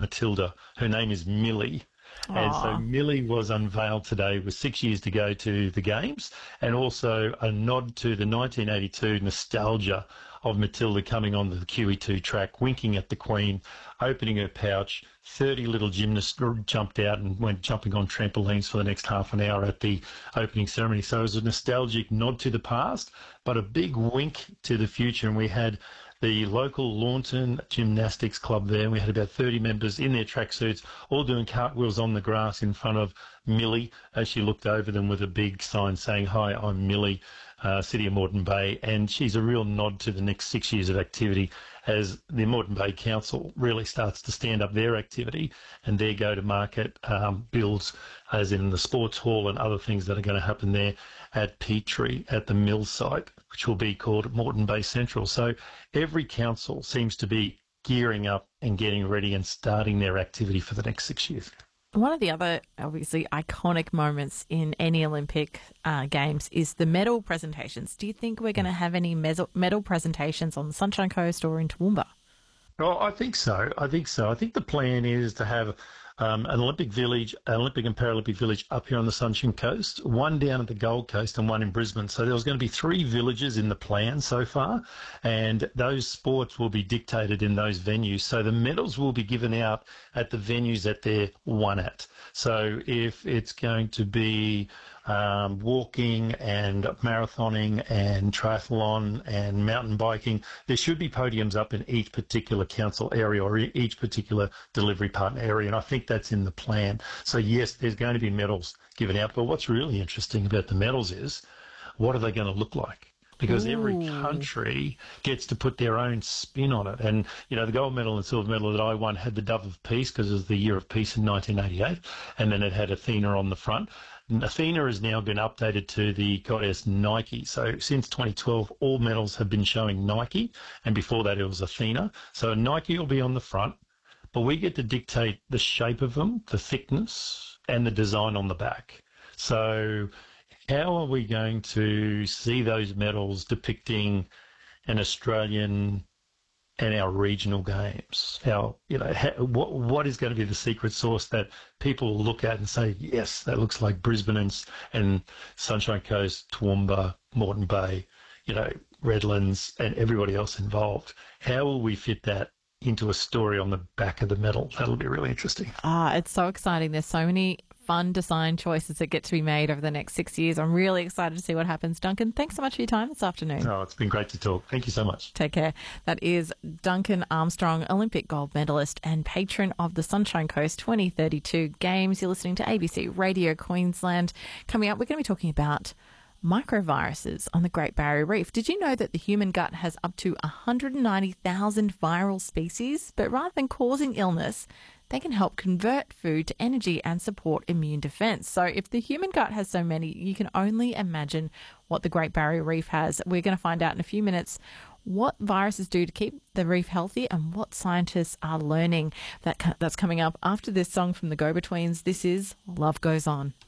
Matilda. Her name is Millie. And so Millie was unveiled today with 6 years to go to the Games, and also a nod to the 1982 nostalgia of Matilda coming on the QE2 track, winking at the Queen, opening her pouch. 30 little gymnasts jumped out and went jumping on trampolines for the next half an hour at the opening ceremony. So it was a nostalgic nod to the past, but a big wink to the future. And we had the local Launton Gymnastics Club there. We had about 30 members in their tracksuits, all doing cartwheels on the grass in front of Millie as she looked over them with a big sign saying, "Hi, I'm Millie, City of Moreton Bay." And she's a real nod to the next 6 years of activity as the Moreton Bay Council really starts to stand up their activity and their go-to-market builds, as in the sports hall and other things that are going to happen there at Petrie at the mill site, which will be called Moreton Bay Central. So every council seems to be gearing up and getting ready and starting their activity for the next 6 years. One of the other, obviously, iconic moments in any Olympic Games is the medal presentations. Do you think we're going to have any medal presentations on the Sunshine Coast or in Toowoomba? Oh, I think so. I think the plan is to have an Olympic village, an Olympic and Paralympic village up here on the Sunshine Coast, one down at the Gold Coast and one in Brisbane. So there was going to be 3 villages in the plan so far, and those sports will be dictated in those venues. So the medals will be given out at the venues that they're won at. So if it's going to be walking and marathoning and triathlon and mountain biking, there should be podiums up in each particular council area or each particular delivery partner area, and I think that's in the plan. So yes, there's going to be medals given out, but what's really interesting about the medals is, what are they going to look like? Because every country gets to put their own spin on it. And, you know, the gold medal and silver medal that I won had the Dove of Peace because it was the year of peace in 1988, and then it had Athena on the front. And Athena has now been updated to the goddess Nike. So since 2012, all medals have been showing Nike, and before that it was Athena. So Nike will be on the front, but we get to dictate the shape of them, the thickness, and the design on the back. So how are we going to see those medals depicting an Australian and our regional games? What is going to be the secret sauce that people will look at and say, yes, that looks like Brisbane and Sunshine Coast, Toowoomba, Moreton Bay, Redlands and everybody else involved? How will we fit that into a story on the back of the medal? That'll be really interesting. It's so exciting. There's so many fun design choices that get to be made over the next 6 years. I'm really excited to see what happens. Duncan, thanks so much for your time this afternoon. Oh, it's been great to talk. Thank you so much. Take care. That is Duncan Armstrong, Olympic gold medalist and patron of the Sunshine Coast 2032 Games. You're listening to ABC Radio Queensland. Coming up, we're going to be talking about microviruses on the Great Barrier Reef. Did you know that the human gut has up to 190,000 viral species? But rather than causing illness, they can help convert food to energy and support immune defense. So if the human gut has so many, you can only imagine what the Great Barrier Reef has. We're going to find out in a few minutes what viruses do to keep the reef healthy and what scientists are learning. That's coming up after this song from the Go-Betweens. This is Love Goes On.